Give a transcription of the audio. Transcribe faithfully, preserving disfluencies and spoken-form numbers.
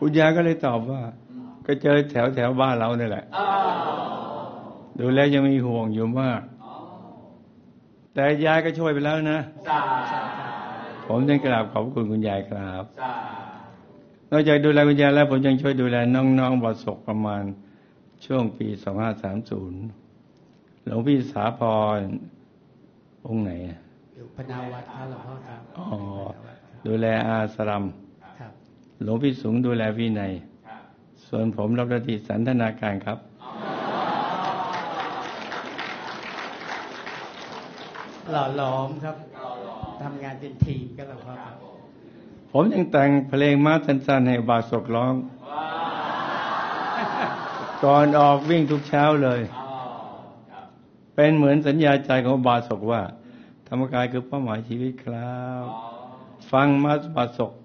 คุณยายก็เลยตอบว่าก็เจอแถวแถวบ้านเราเนี่ยแหละดูแล้วยังมีห่วงอยู่มากแต่ยายก็ช่วยไปแล้วนะผมยังกราบขอบคุณคุณยายครับนอกจากดูแลคุณยายแล้วผมยังช่วยดูแลน้องๆบอสกประมาณช่วงปีสองห้าสามศูนย์หลวงพี่สาพรองค์ไหนอยู่พนาวัดครับหลวงพ่อครับอ๋อดูแลอาสรัมหลวงพี่สูงดูแลวินัยส่วนผมรับหน้าที่สันทนาการครับหล่อหลอมครับทำงานเป็นทีมก็หลวงพ่อครับผมยังแต่งเพลงม้าสั้นๆให้บาศกร้องก่อนออกวิ่งทุกเช้าเลยเป็นเหมือนสัญญาใจของบาศกว่าธรรมกายคือเป้าหมายชีวิตครับฟังม้าบาศก